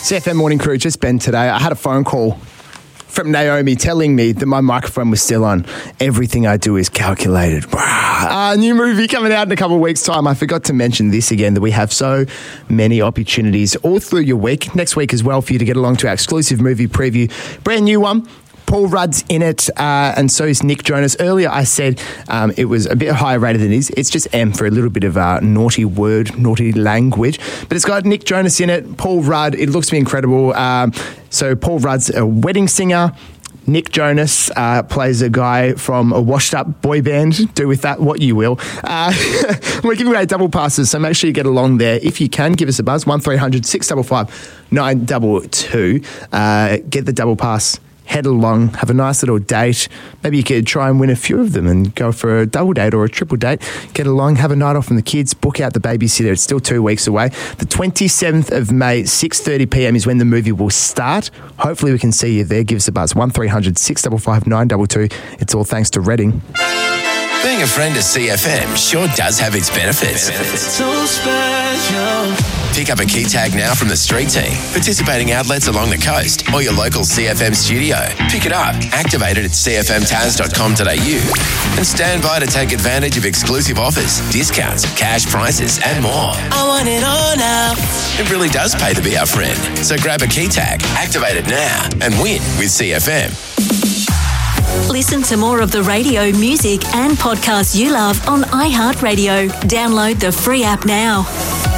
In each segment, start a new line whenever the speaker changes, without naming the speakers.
CFM Morning Crew, just Ben today. I had a phone call from Naomi telling me that my microphone was still on. Everything I do is calculated. New movie coming out in a couple of weeks' time. I forgot to mention this again, that we have so many opportunities all through your week. Next week as well for you to get along to our exclusive movie preview. Brand new one. Paul Rudd's in it, and so is Nick Jonas. Earlier I said it was a bit higher rated than it is. It's just M for a little bit of naughty word, naughty language. But it's got Nick Jonas in it, Paul Rudd. It looks to be incredible. So Paul Rudd's a wedding singer. Nick Jonas plays a guy from a washed-up boy band. Do with that what you will. We're giving away double passes, so make sure you get along there. If you can, give us a buzz, 1300 655 922. Get the double pass. Head along, have a nice little date. Maybe you could try and win a few of them and go for a double date or a triple date. Get along, have a night off with the kids, book out the babysitter. It's still 2 weeks away. The 27th of May, 6:30 p.m. is when the movie will start. Hopefully we can see you there. Give us a buzz, 1300 655 922. It's all thanks to Reading.
Being a friend of CFM sure does have its benefits.
So special.
Pick up a key tag now from the street team, participating outlets along the coast, or your local CFM studio. Pick it up, activate it at cfmtaz.com.au, and stand by to take advantage of exclusive offers, discounts, cash prizes, and more.
I want it all now.
It really does pay to be our friend. So grab a key tag, activate it now, and win with CFM.
Listen to more of the radio, music and podcasts you love on iHeartRadio. Download the free app now.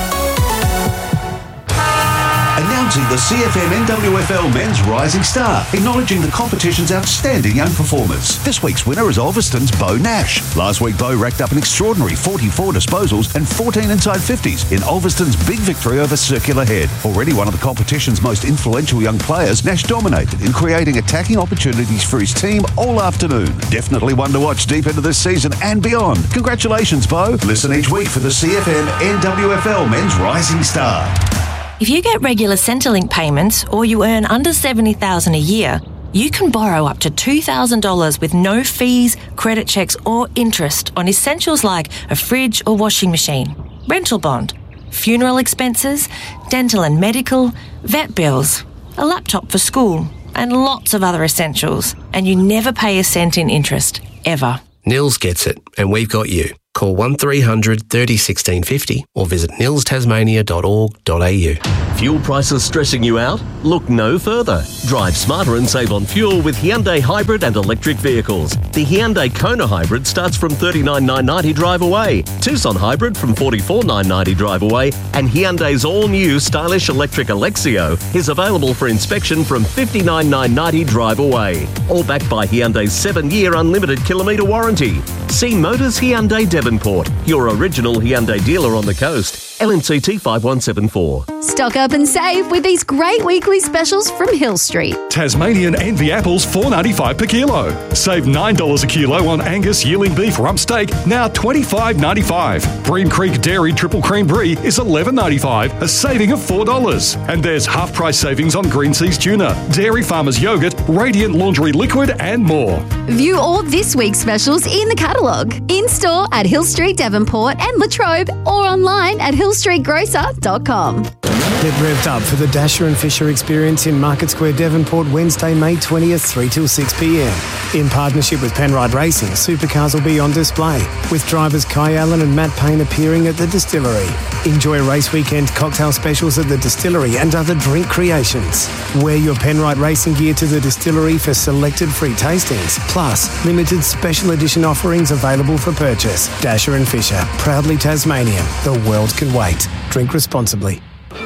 Announcing the CFM NWFL Men's Rising Star, acknowledging the competition's outstanding young performers. This week's winner is Ulverston's Bo Nash. Last week, Bo racked up an extraordinary 44 disposals and 14 inside 50s in Ulverston's big victory over Circular Head. Already one of the competition's most influential young players, Nash dominated in creating attacking opportunities for his team all afternoon. Definitely one to watch deep into this season and beyond. Congratulations, Bo. Listen each week for the CFM NWFL Men's Rising Star.
If you get regular Centrelink payments or you earn under $70,000 a year, you can borrow up to $2,000 with no fees, credit checks or interest on essentials like a fridge or washing machine, rental bond, funeral expenses, dental and medical, vet bills, a laptop for school and lots of other essentials. And you never pay a cent in interest, ever.
Nils gets it, and we've got you. Call 1300 30 1650 or visit nilstasmania.org.au.
Fuel prices stressing you out? Look no further. Drive smarter and save on fuel with Hyundai hybrid and electric vehicles. The Hyundai Kona hybrid starts from $39,990 drive away, Tucson hybrid from $44,990 drive away, and Hyundai's all-new stylish electric Alexio is available for inspection from $59,990 drive away. All backed by Hyundai's 7-year unlimited kilometre warranty. See Motors Hyundai Devonport, your original Hyundai dealer on the coast. LMCT 5174.
Stock up and save with these great weekly specials from Hill Street.
Tasmanian Envy apples $4.95 per kilo. Save $9 a kilo on Angus yearling beef rump steak, now $25.95. Bream Creek Dairy Triple Cream Brie is $11.95, a saving of $4. And there's half price savings on Green Seas tuna, Dairy Farmers yogurt, Radiant Laundry liquid and more.
View all this week's specials in the catalogue, in-store at Hill Street Devonport and Latrobe, or online at hillstreetgrocer.com.
Get revved up for the Dasher and Fisher experience in Market Square Devonport Wednesday, May 20th, 3 till 6 p.m. In partnership with Penrite Racing, supercars will be on display, with drivers Kai Allen and Matt Payne appearing at the distillery. Enjoy race weekend cocktail specials at the distillery and other drink creations. Wear your Penrite Racing gear to the distillery for selected free tastings, plus limited special edition offerings available for purchase. Dasher and Fisher, proudly Tasmanian. The world can wait. Drink responsibly.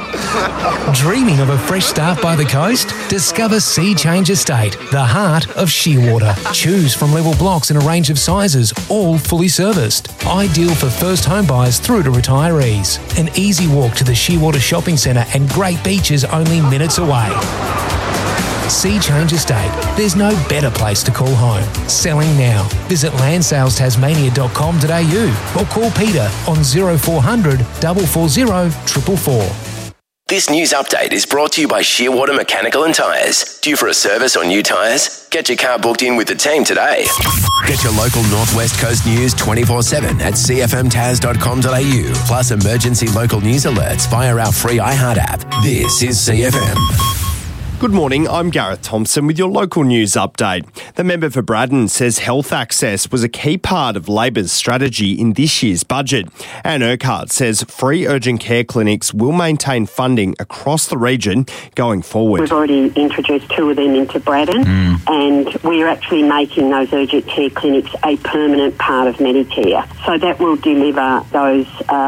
Dreaming of a fresh start by the coast? Discover Sea Change Estate, the heart of Shearwater. Choose from level blocks in a range of sizes, all fully serviced. Ideal for first home buyers through to retirees. An easy walk to the Shearwater Shopping Centre and great beaches only minutes away. Sea Change Estate. There's no better place to call home. Selling now. Visit landsales.tasmania.com.au or call Peter on 0400 440 444.
This news update is brought to you by Shearwater Mechanical and Tyres. Due for a service or new tyres? Get your car booked in with the team today. Get your local Northwest Coast news 24/7 at cfmtaz.com.au. Plus emergency local news alerts via our free iHeart app. This is CFM.
Good morning, I'm Gareth Thompson with your local news update. The member for Braddon says health access was a key part of Labor's strategy in this year's budget. Anne Urquhart says free urgent care clinics will maintain funding across the region going forward.
We've already introduced 2 of them into Braddon and we're actually making those urgent care clinics a permanent part of Medicare. So that will deliver those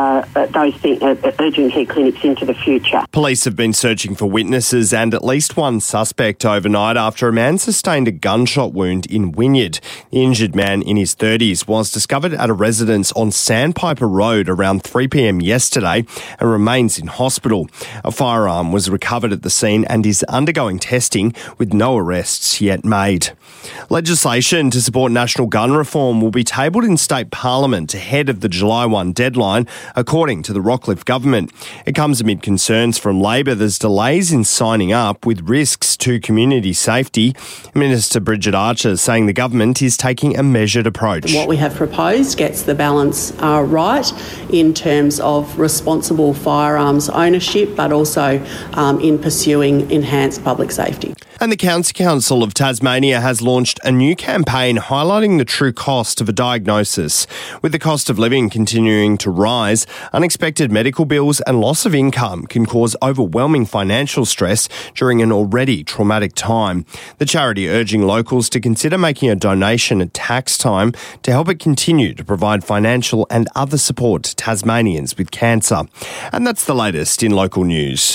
urgent care clinics into the future.
Police have been searching for witnesses and at least one suspect overnight after a man sustained a gunshot wound in Wynyard. The injured man in his 30s was discovered at a residence on Sandpiper Road around 3 p.m. yesterday and remains in hospital. A firearm was recovered at the scene and is undergoing testing with no arrests yet made. Legislation to support national gun reform will be tabled in state parliament ahead of the July 1 deadline, according to the Rockcliffe government. It comes amid concerns from Labor there's delays in signing up with risks to community safety. Minister Bridget Archer saying the government is taking a measured approach.
What we have proposed gets the balance right in terms of responsible firearms ownership, but also in pursuing enhanced public safety.
And the County Council of Tasmania has launched a new campaign highlighting the true cost of a diagnosis. With the cost of living continuing to rise, unexpected medical bills and loss of income can cause overwhelming financial stress during an already traumatic time. The charity urging locals to consider making a donation at tax time to help it continue to provide financial and other support to Tasmanians with cancer. And that's the latest in local news.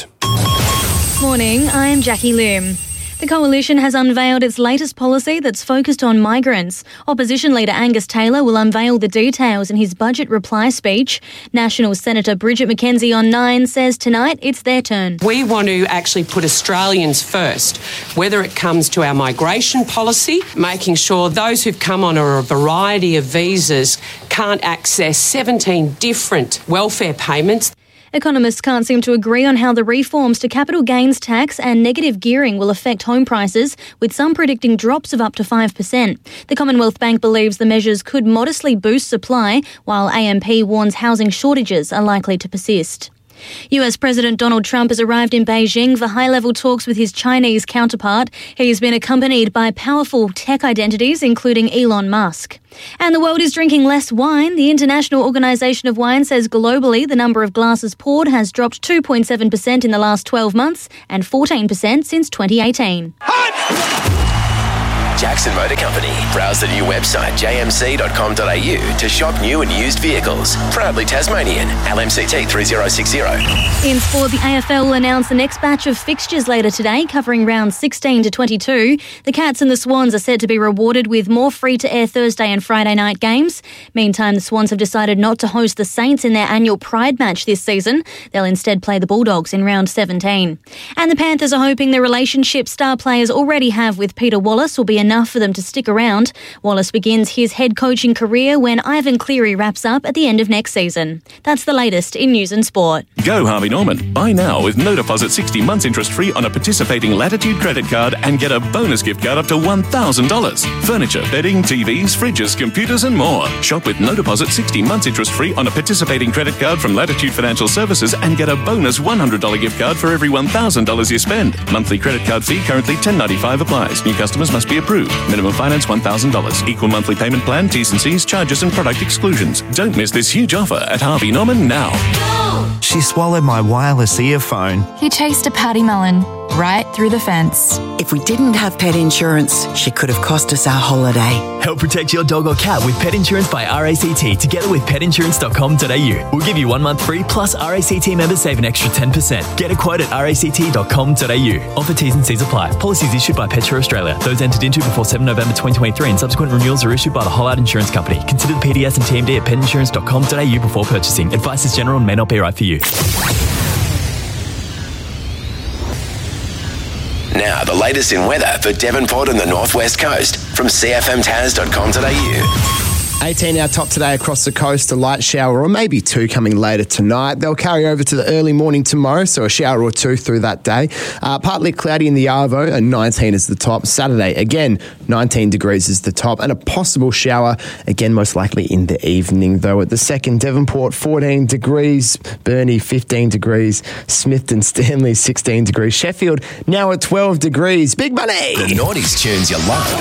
Morning, I'm Jackie Lim. The Coalition has unveiled its latest policy that's focused on migrants. Opposition leader Angus Taylor will unveil the details in his budget reply speech. National Senator Bridget McKenzie on 9 says tonight it's their turn.
We want to actually put Australians first, whether it comes to our migration policy, making sure those who've come on a variety of visas can't access 17 different welfare payments.
Economists can't seem to agree on how the reforms to capital gains tax and negative gearing will affect home prices, with some predicting drops of up to 5%. The Commonwealth Bank believes the measures could modestly boost supply, while AMP warns housing shortages are likely to persist. US President Donald Trump has arrived in Beijing for high-level talks with his Chinese counterpart. He's been accompanied by powerful tech identities, including Elon Musk. And the world is drinking less wine. The International Organisation of Wine says globally the number of glasses poured has dropped 2.7% in the last 12 months and 14% since 2018.
Jackson Motor Company. Browse the new website jmc.com.au to shop new and used vehicles. Proudly Tasmanian. LMCT 3060.
In sport, the AFL will announce the next batch of fixtures later today, covering rounds 16 to 22. The Cats and the Swans are set to be rewarded with more free-to-air Thursday and Friday night games. Meantime, the Swans have decided not to host the Saints in their annual Pride match this season. They'll instead play the Bulldogs in round 17. And the Panthers are hoping the relationship star players already have with Peter Wallace will be enough for them to stick around. Wallace begins his head coaching career when Ivan Cleary wraps up at the end of next season. That's the latest in news and sport.
Go Harvey Norman. Buy now with no deposit 60 months interest free on a participating Latitude credit card and get a bonus gift card up to $1,000. Furniture, bedding, TVs, fridges, computers and more. Shop with no deposit 60 months interest free on a participating credit card from Latitude Financial Services and get a bonus $100 gift card for every $1,000 you spend. Monthly credit card fee currently $10.95 applies. New customers must be approved. Minimum finance $1,000. Equal monthly payment plan, T's and C's, charges and product exclusions. Don't miss this huge offer at Harvey Norman now.
She swallowed my wireless earphone.
He chased a paddy melon right through the fence.
If we didn't have pet insurance, she could have cost us our holiday.
Help protect your dog or cat with Pet Insurance by RACT together with petinsurance.com.au. We'll give you 1 month free, plus RACT members save an extra 10%. Get a quote at ract.com.au. Offer T's and C's apply. Policies issued by Petra Australia. Those entered into before 7 November 2023 and subsequent renewals are issued by the Whole Out Insurance Company. Consider the PDS and TMD at petinsurance.com.au before purchasing. Advice is general and may not be right for you.
Now, the latest in weather for Devonport and the Northwest Coast from cfmtaz.com.au.
18 our top today across the coast, a light shower or maybe two coming later tonight. They'll carry over to the early morning tomorrow, so a shower or two through that day. Partly cloudy in the Arvo, and 19 is the top. Saturday, again, 19 degrees is the top, and a possible shower, again, most likely in the evening, though. At the second, Devonport, 14 degrees. Burnie, 15 degrees. Smithton Stanley, 16 degrees. Sheffield, now at 12 degrees. Big money!
The Naughties tunes you love.